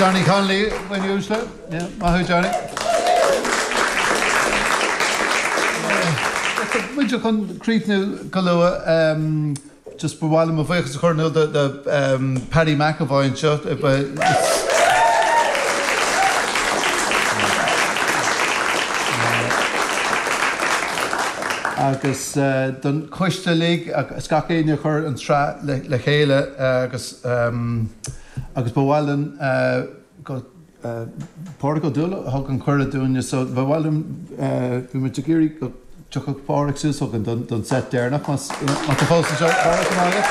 Johnny Conley when you usually. Yeah, Mahu Johnny. When you come creep new Galua, just for while I'm away, because the Paddy McAvoy and shot, agus don Coiste League Scacéine chur an stra le chéile agus bhhailin go Portugal dúla thug an chuir a dúine so bhhailin bhí mu géirí go tucha páric sús don set déirnach mas tá fásta seo